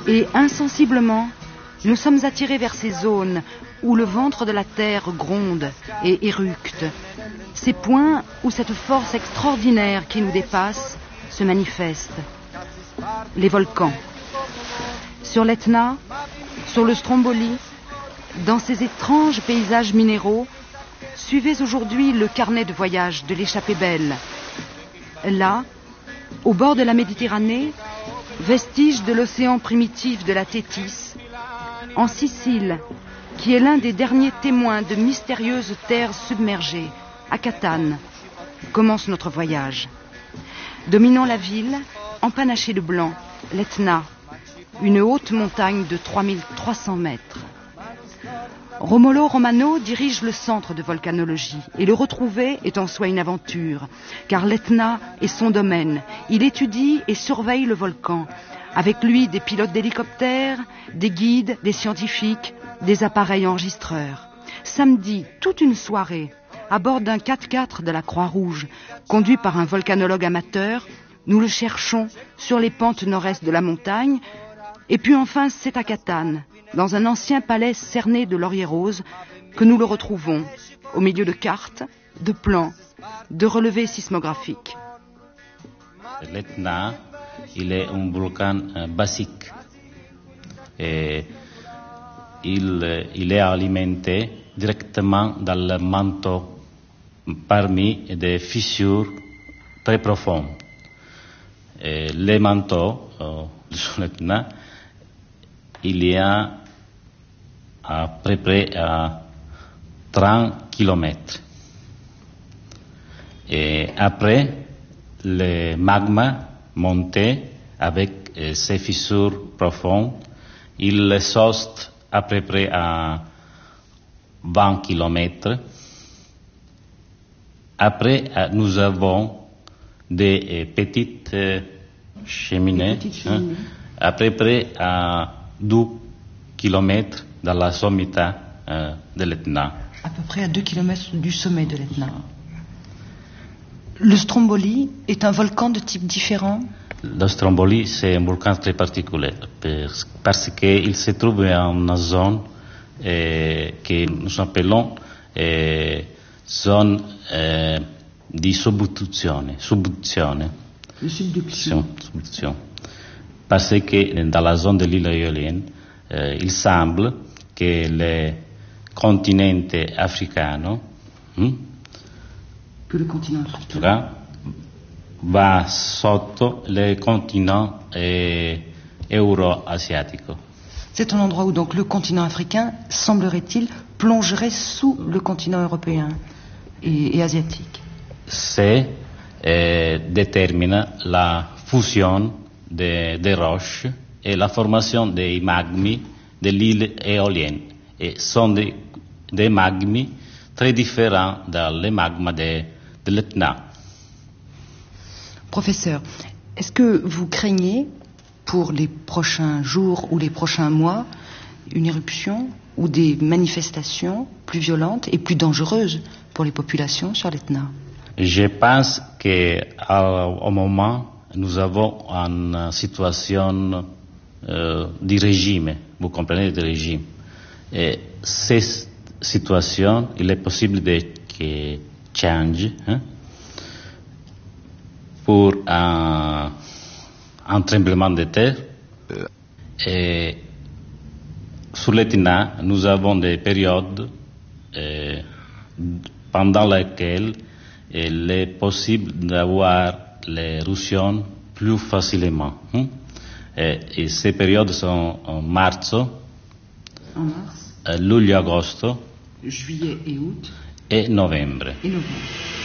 Et insensiblement, nous sommes attirés vers ces zones où le ventre de la terre gronde et éructe. Ces points où cette force extraordinaire qui nous dépasse se manifeste. Les volcans. Sur l'Etna, sur le Stromboli, dans ces étranges paysages minéraux, suivez aujourd'hui le carnet de voyage de l'échappée belle. Là, au bord de la Méditerranée, vestige de l'océan primitif de la Thétis, en Sicile, qui est l'un des derniers témoins de mystérieuses terres submergées, à Catane, commence notre voyage. Dominant la ville, empanachée de blanc, l'Etna, une haute montagne de 3300 mètres. Romolo Romano dirige le centre de volcanologie et le retrouver est en soi une aventure, car l'Etna est son domaine. Il étudie et surveille le volcan. Avec lui, des pilotes d'hélicoptères, des guides, des scientifiques, des appareils enregistreurs. Samedi, toute une soirée, à bord d'un 4x4 de la Croix-Rouge, conduit par un volcanologue amateur, nous le cherchons sur les pentes nord-est de la montagne. Et puis enfin, c'est à Catane, dans un ancien palais cerné de lauriers roses, que nous le retrouvons, au milieu de cartes, de plans, de relevés sismographiques. L'Etna, il est un volcan basique. Et il est alimenté directement dans le manteau parmi des fissures très profondes. Et les manteaux de l'Etna, il y a à peu près 30 kilomètres. Et après, le magma monté avec ces fissures profondes, il saute à peu près à 20 kilomètres. Après, nous avons des petites cheminées, à peu près à 2 kilomètres dans la sommità de l'Etna. À peu près à 2 kilomètres du sommet de l'Etna. Le Stromboli est un volcan de type différent? Le Stromboli, c'est un volcan très particulier parce qu'il se trouve dans une zone que nous appelons zone di subduzione. Le subduction. Parce que dans la zone de l'île éolienne, il semble que le continent africain va sotto le continent euro-asiatico. C'est un endroit où donc le continent africain, semblerait-il, plongerait sous le continent européen et asiatique. C'est détermine la fusion des roches et la formation des magmi de l'île éolienne. Et sont des magmi très différents des magmas de l'Etna. Professeur, est-ce que vous craignez pour les prochains jours ou les prochains mois une éruption ou des manifestations plus violentes et plus dangereuses pour les populations sur l'Etna? Je pense qu'au moment, nous avons une situation de régime, vous comprenez, de régime. Et cette situation, il est possible qu'elle change pour un tremblement de terre. Et sur l'Etna, nous avons des périodes pendant lesquelles il est possible d'avoir l'éruption plus facilement. Et ces périodes sont en mars, luglio, agosto, juillet et août, et novembre.